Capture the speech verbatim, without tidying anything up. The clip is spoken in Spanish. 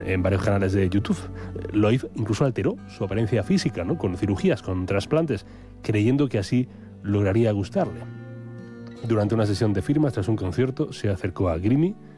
en varios canales de YouTube. Loïc incluso alteró su apariencia física, ¿no?, con cirugías, con trasplantes, creyendo que así lograría gustarle. Durante una sesión de firmas tras un concierto se acercó a Grimy